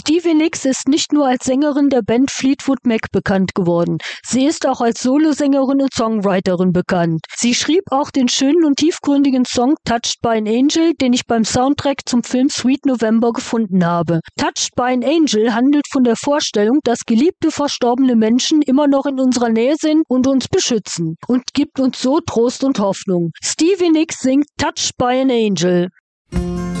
Stevie Nicks ist nicht nur als Sängerin der Band Fleetwood Mac bekannt geworden. Sie ist auch als Solosängerin und Songwriterin bekannt. Sie schrieb auch den schönen und tiefgründigen Song Touched by an Angel, den ich beim Soundtrack zum Film Sweet November gefunden habe. Touched by an Angel handelt von der Vorstellung, dass geliebte verstorbene Menschen immer noch in unserer Nähe sind und uns beschützen und gibt uns so Trost und Hoffnung. Stevie Nicks singt Touched by an Angel.